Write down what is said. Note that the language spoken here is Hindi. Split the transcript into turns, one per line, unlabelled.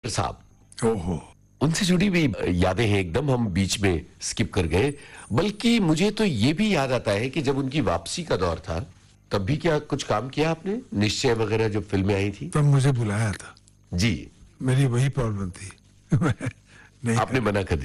साहब।
ओहो,
उनसे जुड़ी भी यादें हैं, एकदम हम बीच में स्किप कर गए। बल्कि मुझे तो ये भी याद आता है कि जब उनकी वापसी का दौर था, तब भी क्या कुछ काम किया आपने? निश्चय वगैरह जो फिल्में आई थी।
तब मुझे बुलाया था,
जी।
मेरी वही प्रॉब्लम थी मैं नहीं
आपने
कर
मना कर दिया।